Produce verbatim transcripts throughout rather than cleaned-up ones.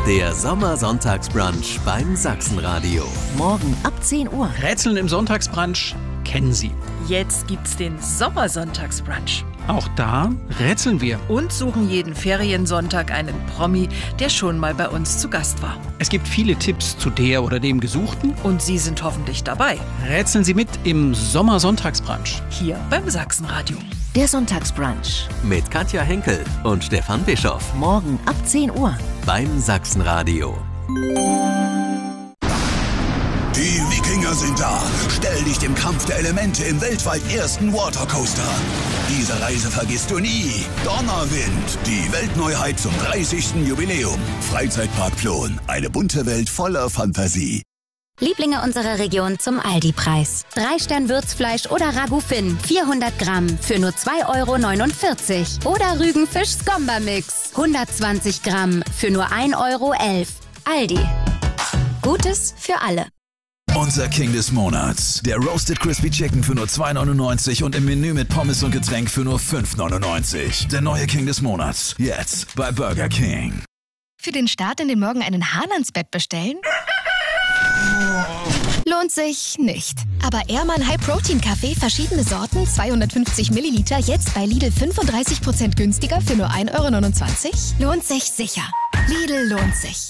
Der Sommersonntagsbrunch beim Sachsenradio. Morgen ab zehn Uhr. Rätseln im Sonntagsbrunch kennen Sie. Jetzt gibt's den Sommersonntagsbrunch. Auch da rätseln wir. Und suchen jeden Feriensonntag einen Promi, der schon mal bei uns zu Gast war. Es gibt viele Tipps zu der oder dem Gesuchten. Und Sie sind hoffentlich dabei. Rätseln Sie mit im Sommersonntagsbrunch. Hier beim Sachsenradio. Der Sonntagsbrunch. Mit Katja Henkel und Stefan Bischoff. Morgen ab zehn Uhr. Beim Sachsenradio. Die Wikinger sind da. Stell dich dem Kampf der Elemente im weltweit ersten Watercoaster. Diese Reise vergisst du nie. Donnerwind, die Weltneuheit zum dreißigsten Jubiläum. Freizeitpark Plon, eine bunte Welt voller Fantasie. Lieblinge unserer Region zum Aldi-Preis. Drei Stern Würzfleisch oder Ragout Finn, vierhundert Gramm für nur zwei Euro neunundvierzig. Oder Rügenfisch Skomba-Mix, hundertzwanzig Gramm für nur ein Euro elf. Aldi. Gutes für alle. Unser King des Monats. Der Roasted Crispy Chicken für nur zwei neunundneunzig und im Menü mit Pommes und Getränk für nur fünf neunundneunzig. Der neue King des Monats. Jetzt bei Burger King. Für den Start in den Morgen einen Hahn ans Bett bestellen? Lohnt sich nicht. Aber Ehrmann High Protein Kaffee, verschiedene Sorten, zweihundertfünfzig Milliliter, jetzt bei Lidl fünfunddreißig Prozent günstiger für nur ein Euro neunundzwanzig? Lohnt sich sicher. Lidl lohnt sich.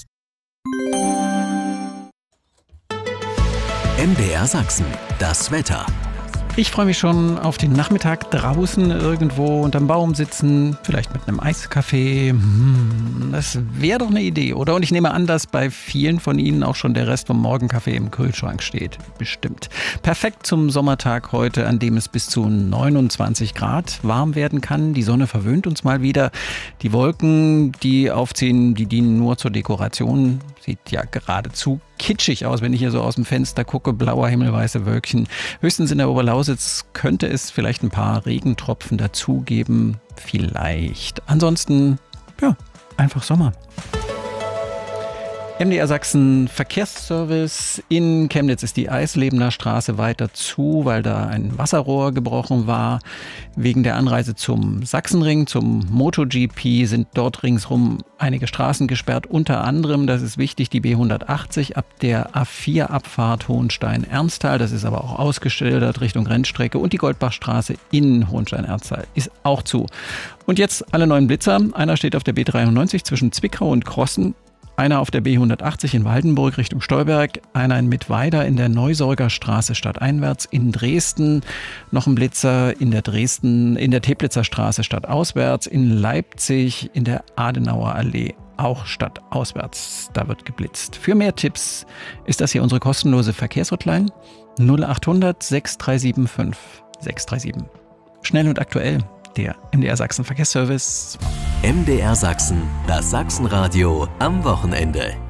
M D R Sachsen, das Wetter. Ich freue mich schon auf den Nachmittag draußen irgendwo unterm Baum sitzen, vielleicht mit einem Eiskaffee. Hm, das wäre doch eine Idee, oder? Und ich nehme an, dass bei vielen von Ihnen auch schon der Rest vom Morgenkaffee im Kühlschrank steht. Bestimmt. Perfekt zum Sommertag heute, an dem es bis zu neunundzwanzig Grad warm werden kann. Die Sonne verwöhnt uns mal wieder. Die Wolken, die aufziehen, die dienen nur zur Dekoration. Sieht ja geradezu kitschig aus, wenn ich hier so aus dem Fenster gucke. Blauer Himmel, weiße Wölkchen. Höchstens in der Oberlausitz könnte es vielleicht ein paar Regentropfen dazugeben. Vielleicht. Ansonsten, ja, einfach Sommer. M D R Sachsen Verkehrsservice. In Chemnitz ist die Eislebener Straße weiter zu, weil da ein Wasserrohr gebrochen war. Wegen der Anreise zum Sachsenring, zum MotoGP, sind dort ringsrum einige Straßen gesperrt. Unter anderem, das ist wichtig, die B hundertachtzig ab der A vier Abfahrt Hohenstein-Ernsthal. Das ist aber auch ausgeschildert Richtung Rennstrecke. Und die Goldbachstraße in Hohenstein-Ernsthal ist auch zu. Und jetzt alle neuen Blitzer. Einer steht auf der B dreiundneunzig zwischen Zwickau und Krossen. Einer auf der B hundertachtzig in Waldenburg Richtung Stolberg, einer in Mittweida in der Neusäugerstraße stadteinwärts, in Dresden noch ein Blitzer, in der Dresden, in der Teplitzer Straße stadtauswärts, in Leipzig in der Adenauer Allee auch stadtauswärts. Da wird geblitzt. Für mehr Tipps ist das hier unsere kostenlose Verkehrshotline null achthundert sechs drei sieben fünf sechs drei sieben. Schnell und aktuell. Der M D R Sachsen Verkehrsservice. M D R Sachsen, das Sachsenradio am Wochenende.